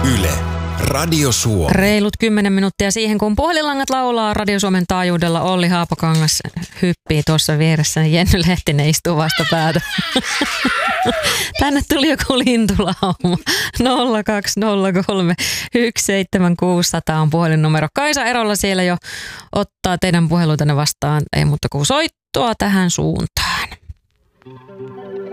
Yle, Radio Suomi. Reilut 10 minuuttia siihen, kun puhelinlangat laulaa Radio Suomen taajuudella. Olli Haapakangas hyppii tuossa vieressä. Jenny Lehtinen istuu vastapäätä. Tänne tuli joku lintulauma. 0203 17600 on puhelinnumero. Kaisa Erolla siellä jo ottaa teidän puheluitanne vastaan. Ei muuta kuin soittoa tähän suuntaan.